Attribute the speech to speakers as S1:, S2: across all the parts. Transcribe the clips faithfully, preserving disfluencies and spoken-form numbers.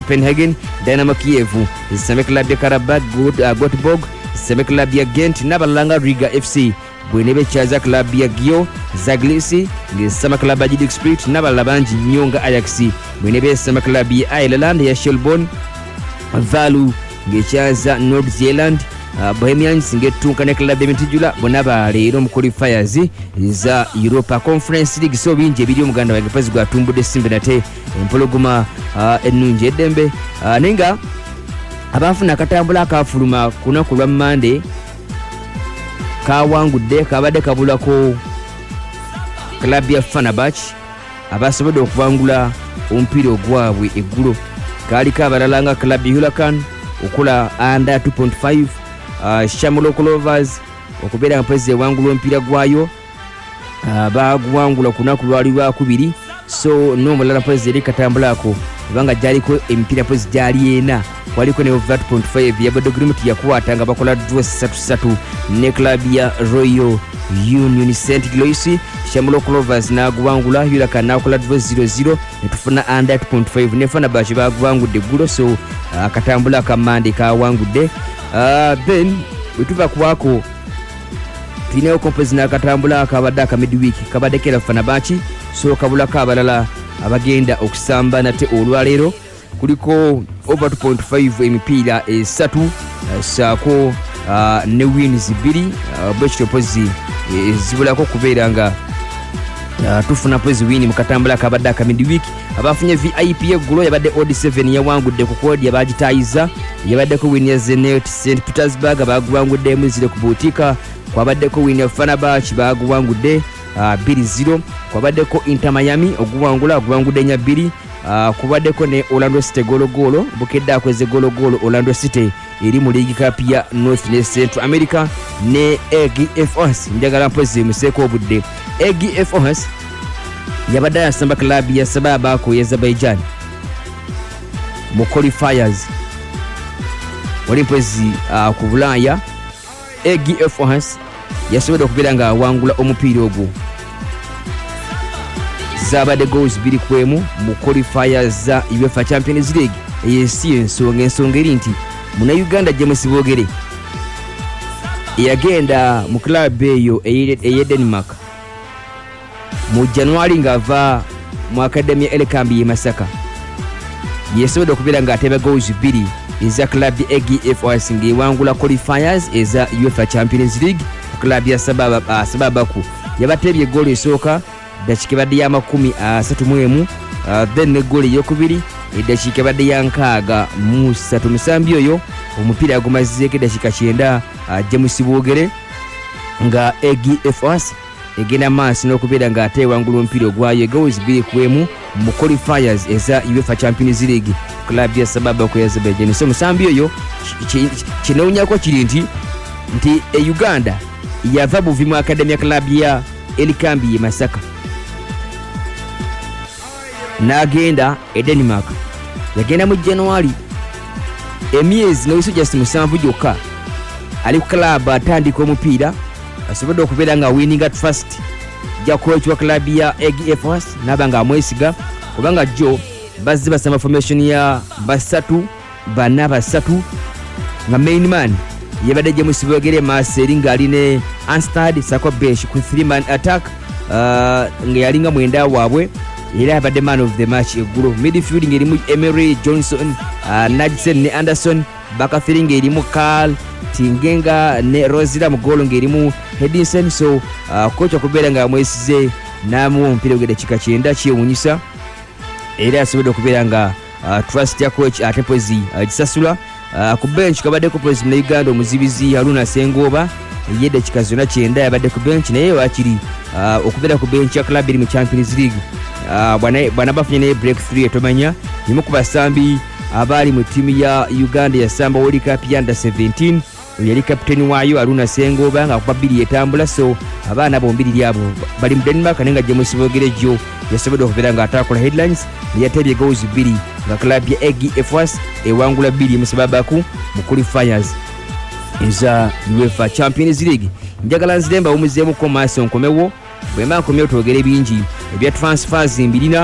S1: Copenhagen, Dynamo Kiev esame club ya Karabakh, Göteborg esame club ya Ghent n'abalanga Riga F C bwenebe chaza club ya Gio Zaglisi ngesama club ya Dick Spirit n'abalala bangi nnyo nga Ajax bwenebe esama club ya Ireland ya Shelbourne Valu ngechaza North Zealand Uh, Bohemians ngetunka ne club ya Mitijula bonaba leero mu qualifiers za Europa Conference League so binje ebiri omuganda wange pazi gwa tumbude simbe nate empologoma uh, ennungi eddembe uh, nenga abafuna akatambula akafuluma kuna ku lwa Monday kawangudde kabadde kabulako club ya Fenerbahce abasobodde okubangula omupiira ogwabwe eggulo kaliko abalala nga club ya Huracan okula under two point five Uh, Shamrock Rovers okubeera mpezi wangula mpira gwayo uh, bagwangula kunaku lwali lwa kubiri so no mulala mpezi eri katambulako banga jaliko empira mpezi jali ena waliko ne over two point five ya bodo agreement yakwata nga bakola draw satu satu ne club ya Royal Union Saint Louis. Shamrock Rovers na gwangula Huracan na kola draw zero zero netufuna under two point five ne Fenerbahce bagwangudde gulo so uh, katambula kamande ka wangudde. Uh, then wetuva kwako tineo kompezi na katambula akabadde aka midweek kabadde kera Fenerbahce so kabula kabalala abagenda okusamba nate olwalero kuliko over two point five emipiira esatu uh, saako uh, ne wins biri uh, bwekityo pozi uh, zibulako kubeera nga Uh, tufuna pozi wini mukatambula kabadde aka midweek abafunye V I P eggulo yabadde odd seven yawangudde ku kodi yabagitayiza yabadde ko win ya Zenit Saint Petersburg abagwangudde emuzire ku Butika kwabadde ko win ya Fenerbahce bagwangudde uh, two zero kwabadde ko Inter Miami ogwangula ogwangudde nya two uh, kubadde ko ne Orlando City golo golo bukedde akweze golo golo Orlando City eri mu League Cup ya North ne Central America ne A G F O S njagala mpozi museko obudde A G F O S yabadde yasamba club ya Sababa ko Azerbaijan mu qualifiers wali mpozi uh, ku Bulaya A G F O S yasobodde okubeera nga awangula omupiira ogwo zabadde goals biri kwemu mu qualifiers za UEFA Champions League eyesi ensonga ensonga eri nti muna Uganda James Bogere yagenda mu club eyo eye Denmark mu January ngava mu academy ya Kambi Masaka yesobodde okubeera nga ateba goals biri eza club ya A G F O S ngewangula qualifiers eza UEFA Champions League club ya Sababa uh, Sababaku yabatebye goal esooka dakika badde ya makumi asatu mu emu uh, then ne goal yokubiri edakika badde ya nkaaga mu satu musambi oyo omupiira yagumazizeeko edakika kyenda uh, James Bogere nga A G F O S egenda maaso n'okubeera nga ate wangula omupiira ogwayo goals biri kwemu mu qualifiers eza UEFA Champions League club ya Sababa ku Azerbaijan so musambi oyo kinoonyako kiri nti nti e Uganda yava buvi mu academy club ya Elikambi Masaka n'agenda e Denmark yagenda mu January emyezi n'owiso just musanvu gyokka ali ku club atandika omupiira asobodde okubeera nga winning at first ja coach wa club ya A G F O S nabanga amwesiga kubanga jo bazzi basamba formation ya basatu bana basatu nga main man yabadde James Bogere maseri nga aline Anstad Sako Besh ku three man attack uh, nga yalinga mwenda waabwe era yabadde man of the match eggulo midfield ngerimu Emery Johnson uh, Nadsen ne Anderson Bakafiri ngerimu Carl Tingenga ne Rosira mugolo ngerimu Hedinson so uh, coach okubeera nga amwesize namu omupiira ogenda kika kyenda kyewunyisa era asobodde okubeera nga uh, trust ya coach ate pozi agisasula uh, uh, ku bench kabadde ku pozi mu Uganda omuzibizi Haruna Sengoba yedde kika zona kyenda yabadde ku bench naye wakiri uh, okubeera ku bench ya club eri mu Champions League uh, bwana bwana bafunye ne breakthrough etomanya nimu ku basambi abali mu timu ya Uganda yasamba World Cup ya under seventeen yali captain wayo Haruna Sengoba nga kubabiri etambula so abaana bombiri lyabo bali mu Denmark nenga James Bogere jo yasobodde okubeera nga atakola headlines yatebye goals biri nga club ya A G F O S ewangula biri mu Sababaku mu qualifiers eza UEFA Champions League njagala nziremba omuzeemu ko maaso nkomewo bwemba nkomye otwogere bingi ebya transfers mbirina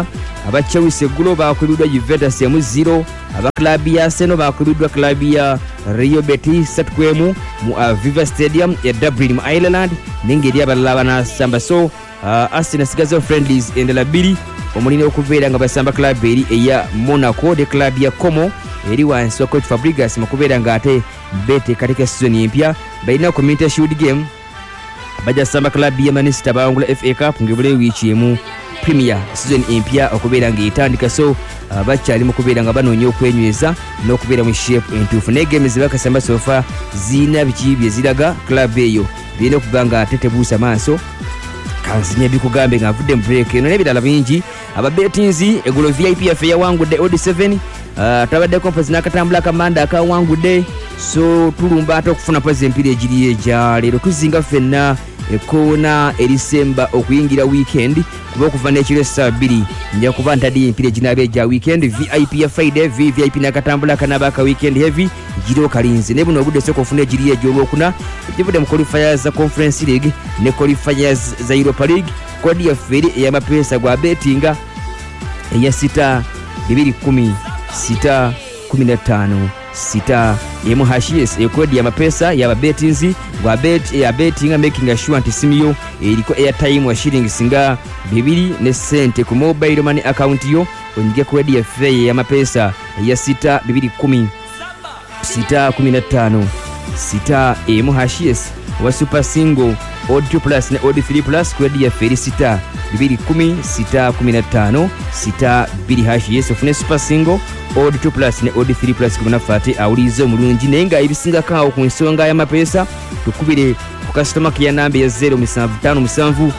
S1: aba Chelsea eggulo bakubiddwa Juventus emu zero, aba club ya Arsenal bakubiddwa club ya Real Betis three ku one mu Aviva Stadium ya Dublin mu Ireland, n'engeri abalala banasamba. So uh, Arsenal sigazo friendlies endala bbiri omulina okubeera nga basamba club eri eya Monaco de club ya Como eri wansi wa coach Fabregas mu kubeera nga ate bete katika season empya balina community shield game baja samba club ya Manchester bawangula F A Cup ngebule wiiki emu Premier season empya okubeera nga etandika. So uh, bakyali mu kubeera nga banoonya okwenyweza n'okubeera mu shape entuufu. Ne games bakasamba sofa zina biki bye ziraga club eyo birina okuba nga ate tebuusa maaso kanzinya bikugambe nga avudde mu break eno n'ebirala bingi. Aba betinzi eggulo V I P yafe yawangudde Odd seven, uh, tabadde kompozi n'akatambula akamanda akawangudde. So tulumba ate okufuna pozi empira egiri eja leero tuzinga ffenna ekoona erisemba okuyingira weekend kuba okuva n'ekiro essaawa bbiri nja kuba ntadde empira eginaabe eja weekend. V I P ya Friday, V V I P n'akatambula akanaba aka weekend heavy giro kalinze ne buno obudde sooka ofuna egiri egy'olwokuna egivudde mu qualifiers za Conference League ne qualifiers za Europa League. Kodi yaffe eri ey'amapeesa gwa betinga eya sita bibiri kumi sita kumi na ttaano sita emu hashes ekodi ya mapesa ya betinzi gwa bet ya betting making sure anti simio eriko airtime wa shilling singa bibiri ne sente ku mobile money account yo onige kodi ya fee ya mapesa ya sita bibiri kumi sita kumi na ttaano sita emu hashes wa super single odd two plus ne odd three plus kodi ya fee sita bibiri kumi sita kumi na ttaano sita bibiri hashes ofune super single odd two plus ne odd three plus kubona fate awulizo mulungi nenga ebisinga kawo ku nsonga ya mapesa tukubire ku customer kia namba ya zero seven five seven nine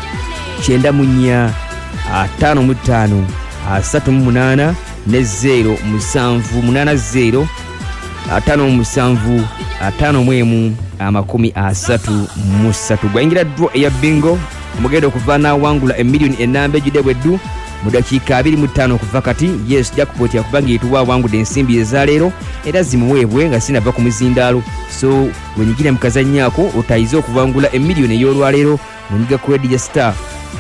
S1: tano mu ttaano three mu munana ne zero seven munana zero tano mu seven tano mu emu amakumi asatu mu ssatu gwaingira draw ya bingo mugendo kuvana wangula emillion enambe jide bwedu mu dakiika abiri mu ttaano kuva kati. Yes jackpot yakubanga etuwa wangudde ensimbi eza leero era zimuweebwe nga sinava ku muzindaalo. So wenyigira mu kazanyaako otayiza okuvangula emillion ey'olwaleero munyiga credit ya star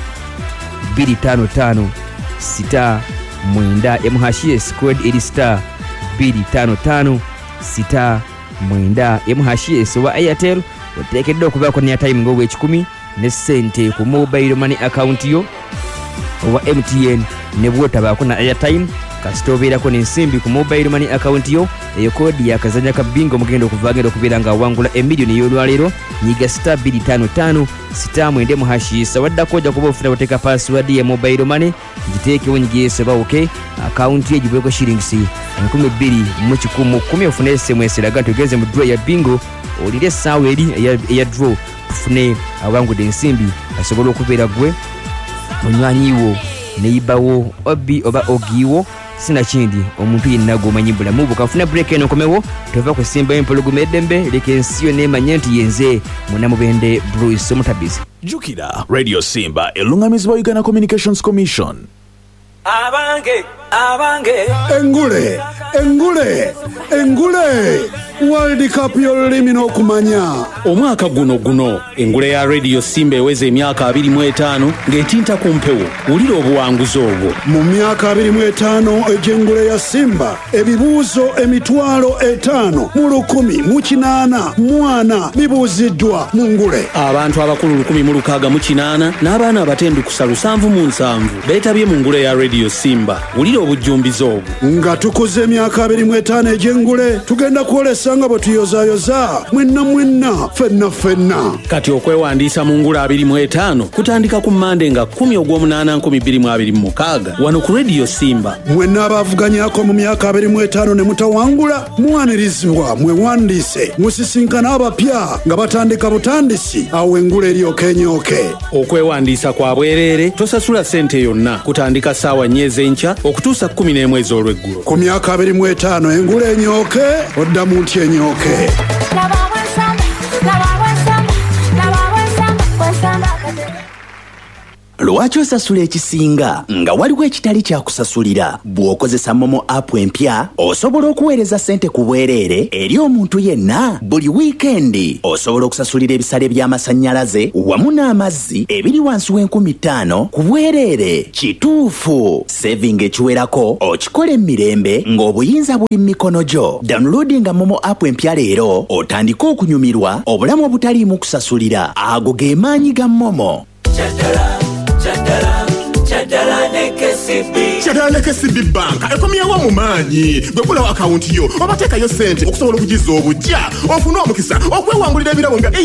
S1: two five five sita mwenda M H S code eri star two five five sita mwenda M H S wa Airtel oteekedde okubaako ne time ng'obwa ekikumi ne sente ku mobile money account yo owa M T N ne bwotabaako na airtime kasita obeerako n'ensimbi ku mobile money account yo eyo kodi yakazanya ka bingo mugenda okuvagenda okubeera nga wangula emiliyoni y'olwaleero nyiga star two five five sita mwenda mu hashiisa waddako ojja kuba ofuna boteka password ya mobile money giteekewo nyigeeseba ok account ye gibweko shillings enkumi bbiri mu kikumu kumi ofune S M S eraga nti ogenze mu draw ya bingo olire essaawa eri eya draw tufune awangudde ensimbi asobola okubeera gwe munywanyiwo neibawo obi oba ogiwo sina kindi omuntu yenna gwomanyi bulamu bukafuna break eno komewo tova kusimba empologoma eddembe leka ensi yonna emanye nti yenze munamubende Bruce omutabizi.
S2: Jukira Radio Simba elungamizibwa Uganda Communications Commission.
S3: Abange, abange.
S4: Engule, engule, engule. World Cup yolimino okumanya.
S5: Omwaka guno guno engule ya Radio Simba eweze emyaka abiri mu etaano ng'etinta ku mpewo wulira obuwanguzi obwo.
S4: Mu myaka abiri mu etaano egy'engule ya Simba ebibuuzo emitwalo etaano mu lukumi mu kinaana mu ana bibuuziddwa mu ngule.
S5: Abantu abakulu lukumi mu lukaaga mu kinaana n'abaana abatendukusa lusanvu mu nsanvu beetabye mu ngule ya Radio Simba. Wulira obujjumbizi obwo.
S4: Nga tukuze emyaka abiri mu etaano egy'engule tugenda kwolesa nga bwe tuyozayoza mwenna mwenna fenna fenna.
S5: Kati okwewandiisa mu ngula abiri mu etaano kutandika ku Mande nga kumi ogw'omunaana nkumi bbiri mu abiri mu mukaaga wano ku Radio Simba.
S4: Mwenna abaavuganyako mu myaka abiri mu etaano ne mutawangula muwanirizibwa mwewandiise musisinkana abapya nga batandika butandisi awo engula eryoka enyooke.
S5: Okwewandiisa kwa bwereere tosasula ssente yonna kutandika ssaawa nnya ez'enkya okutuusa kkumi n'emu ez'olweggulo.
S4: Ku myaka abiri mu etaano engula enyooke oddamu ntya enyoke.
S6: Lwaki osasula ekisinga nga waliwo ekitali kyakusasulira? Bw'okozesa Momo app empya osobola okuweereza ssente ku bwereere eri omuntu yenna buli wiikendi. Osobola okusasulira ebisale by'amasannyalaze wamu n'amazzi ebiri wansi w'enkumi ttaano ku bwereere. Kituufu, saving ekiwerako okikola emirembe ng'obuyinza buli mikono gyo. Downloadinga Momo app empya leero otandike okunyumirwa obulamu obutaliimu kusasulira. Ago ge maanyi ga Momo.
S3: Chatala, chatala, chatala ne K C B.
S7: Chatala ne K C B Bank ekomyewo mu maanyi. Bwe gulawo akawunti yo obateekayo ssente okusobola okugiza obujja ofune omukisa okwewangulira ebirabo nga